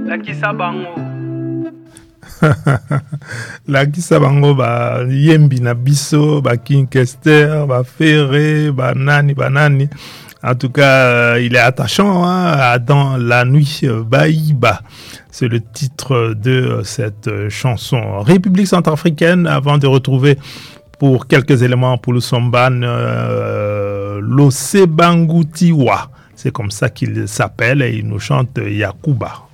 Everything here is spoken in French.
Lakisa bango. Lakisa bango ba yembi na biso, ba Kinkester, ba Ferré, ba nani. En tout cas, il est attachant, hein, dans la nuit Baïba. C'est le titre de cette chanson. République centrafricaine, avant de retrouver pour quelques éléments pour le Somban, l'Osebangutiwa. C'est comme ça qu'il s'appelle et il nous chante Yakuba.